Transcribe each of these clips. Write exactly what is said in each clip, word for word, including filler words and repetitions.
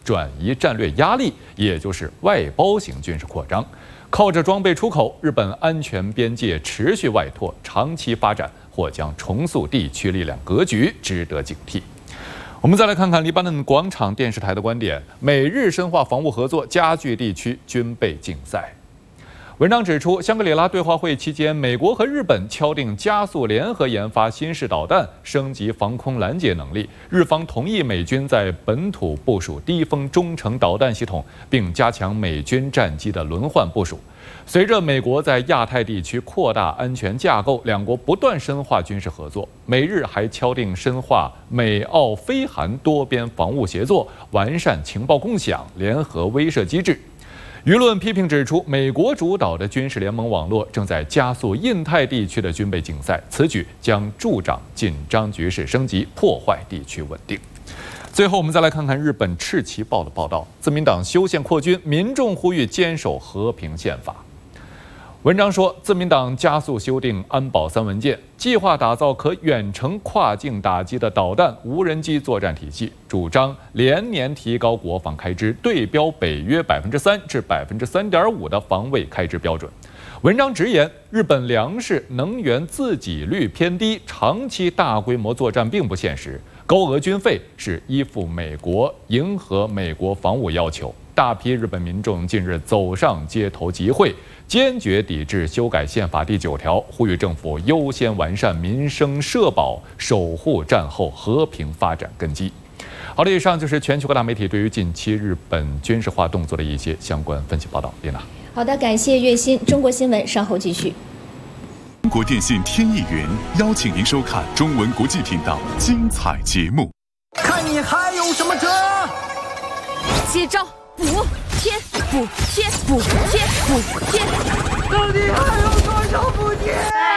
转移战略压力，也就是外包型军事扩张。靠着装备出口，日本安全边界持续外拓，长期发展或将重塑地区力量格局，值得警惕。我们再来看看黎巴嫩广场电视台的观点：美日深化防务合作，加剧地区军备竞赛。文章指出，香格里拉对话会期间，美国和日本敲定加速联合研发新式导弹，升级防空拦截能力。日方同意美军在本土部署低风中程导弹系统，并加强美军战机的轮换部署。随着美国在亚太地区扩大安全架构，两国不断深化军事合作。美日还敲定深化美澳非韩多边防务协作，完善情报共享、联合威慑机制。舆论批评指出，美国主导的军事联盟网络正在加速印太地区的军备竞赛，此举将助长紧张局势升级，破坏地区稳定。最后，我们再来看看日本《赤旗报》的报道：自民党修宪扩军，民众呼吁坚守和平宪法。文章说，自民党加速修订安保三文件，计划打造可远程跨境打击的导弹、无人机作战体系，主张连年提高国防开支，对标北约百分之三至百分之三点五的防卫开支标准。文章直言，日本粮食、能源自给率偏低，长期大规模作战并不现实，高额军费是依附美国，迎合美国防务要求。大批日本民众近日走上街头集会，坚决抵制修改宪法第九条，呼吁政府优先完善民生社保，守护战后和平发展根基。好了，以上就是全球各大媒体对于近期日本军事化动作的一些相关分析报道。丽娜， 好的，感谢月薪。中国新闻稍后继续。 中国电信天翼云邀请您收看中文国际频道精彩节目。 看你还有什么辙？ 接招！补贴补贴补贴补贴， 到底还有多少补贴？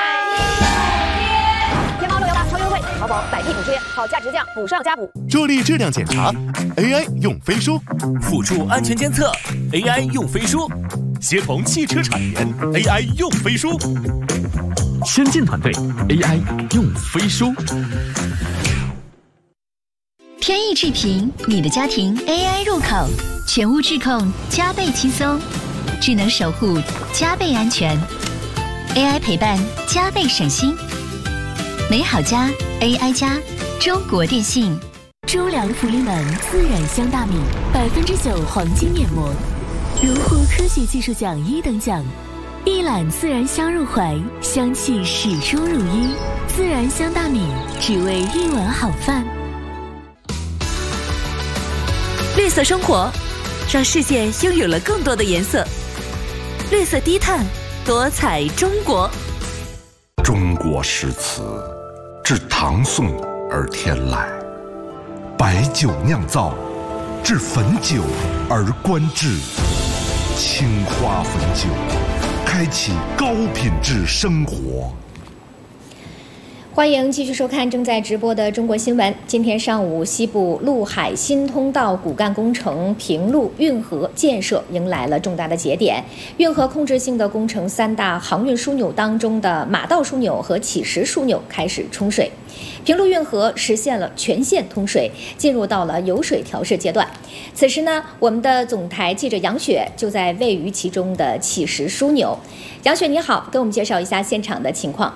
天猫乐游吧超优惠，淘宝百亿补贴，好价直降，补上加补。 助力质量检查 ，A I 用飞书； 辅助安全监测 ，A I 用飞书；协同汽车产研 ，A I 用飞书； 先进团队 A I 用飞书。 天翼智屏，你的家庭 A I 入口，全屋智控加倍轻松，智能守护加倍安全 ，A I 陪伴加倍省心。美好家 A I 加，中国电信。 周良福临门自然香大米，百分之九黄金面膜，荣获科学技术奖一等奖，一揽自然香入怀，香气始终如一。自然香大米，只为一碗好饭。 绿色生活，让世界拥有了更多的颜色。绿色低碳，多彩中国。 中国诗词，自唐宋而天来，白酒酿造，至汾酒而观致。青花汾酒，开启高品质生活。 欢迎继续收看正在直播的中国新闻。今天上午，西部陆海新通道骨干工程平陆运河建设迎来了重大的节点。运河控制性的工程三大航运枢纽当中的马道枢纽和乞石枢纽开始冲水，平陆运河实现了全线通水，进入到了有水调试阶段。此时呢，我们的总台记者杨雪就在位于其中的乞石枢纽。杨雪你好，给我们介绍一下现场的情况。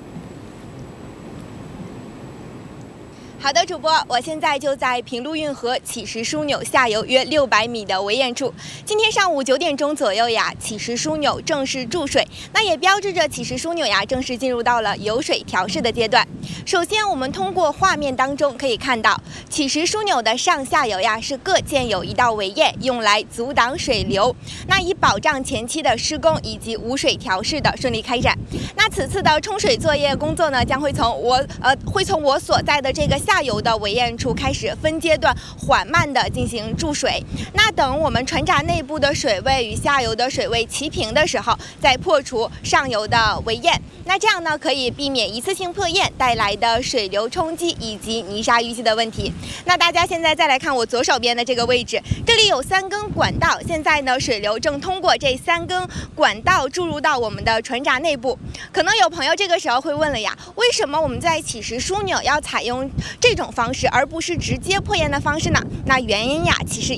好的，主播，我现在就在平陆运河乞石枢纽下游约六百米的围堰处。今天上午九点钟左右呀，乞石枢纽正式注水，那也标志着乞石枢纽呀正式进入到了有水调试的阶段。首先，我们通过画面当中可以看到，乞石枢纽的上下游呀是各建有一道围堰，用来阻挡水流，那以保障前期的施工以及无水调试的顺利开展。那此次的冲水作业工作呢，将会从我呃会从我所在的这个下游的围堰处开始分阶段缓慢的进行注水。那等我们船闸内部的水位与下游的水位齐平的时候，再破除上游的围堰。那这样呢，可以避免一次性破堰带来的水流冲击以及泥沙淤积的问题。那大家现在再来看我左手边的这个位置，这里有三根管道，现在呢水流正通过这三根管道注入到我们的船闸内部。可能有朋友这个时候会问了呀，为什么我们在乞石枢纽要采用这种方式，而不是直接破堰的方式呢？那原因呀，其实